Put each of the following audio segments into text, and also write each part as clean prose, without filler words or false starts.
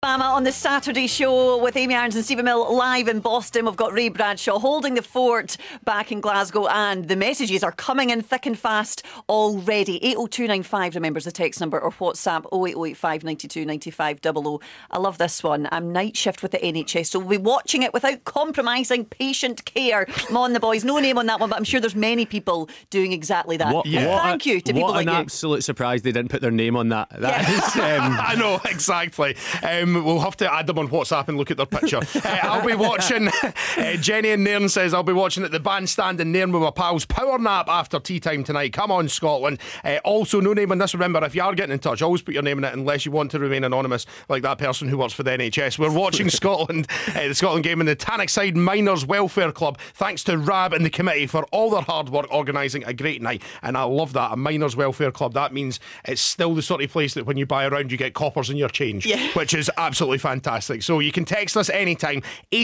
Mama on the Saturday show with Amy Irons and Stephen Mill live in Boston. We've got Ray Bradshaw holding the fort back in Glasgow, and the messages are coming in thick and fast already. 80295 remembers the text number, or WhatsApp 08085 92 95 00. I love this one. I'm night shift with the NHS, so we'll be watching it without compromising patient care. Come on, the boys. No name on that one, but I'm sure there's many people doing exactly that. Thank you to people like you. What an absolute surprise they didn't put their name on that. I know, exactly. We'll have to add them on WhatsApp and look at their picture. I'll be watching. Jenny in Nairn says I'll be watching at the bandstand in Nairn with my pals. Power nap after tea time tonight. Come on, Scotland. Also, no name on this. Remember, if you are getting in touch, always put your name in it unless you want to remain anonymous, like that person who works for the NHS. We're watching Scotland, the Scotland game in the Tannockside Miners Welfare Club. Thanks to Rab and the committee for all their hard work organising a great night. And I love that. A Miners Welfare Club. That means it's still the sort of place that when you buy around you get coppers in your change, which is absolutely fantastic. So you can text us anytime,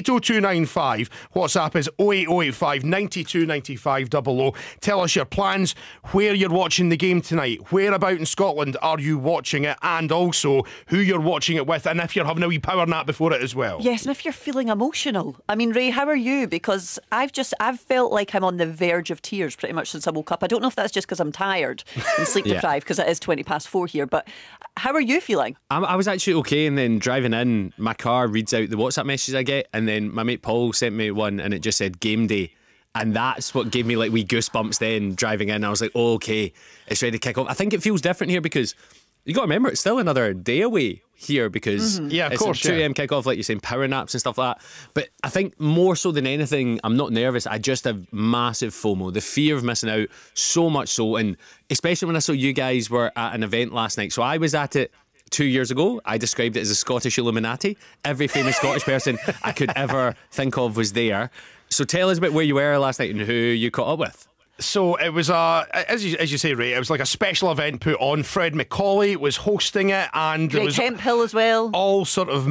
80295. WhatsApp is 08085 92 95 00. Tell us your plans, where you're watching the game tonight, where about in Scotland are you watching it, and also who you're watching it with, and if you're having a wee power nap before it as well. Yes, and if you're feeling emotional. I mean, Ray, how are you? Because I've felt like I'm on the verge of tears pretty much since I woke up. I don't know if that's just because I'm tired and sleep deprived, because it is 4:20 here, but how are you feeling? I was actually okay, and then driving in, my car reads out the WhatsApp messages I get, and then my mate Paul sent me one and it just said game day, and that's what gave me like wee goosebumps then driving in. I was like, oh, okay, it's ready to kick off. I think it feels different here because you got to remember it's still another day away here because of course, it's a 2 a.m. kick-off, like you're saying, power naps and stuff like that. But I think more so than anything, I'm not nervous. I just have massive FOMO, the fear of missing out, so much so. And especially when I saw you guys were at an event last night. So I was at it 2 years ago. I described it as a Scottish Illuminati. Every famous Scottish person I could ever think of was there. So tell us about where you were last night and who you caught up with. So it was as you say, Ray, it was like a special event put on. Fred McCauley was hosting it, and Greg there was Hemphill as well. all sort of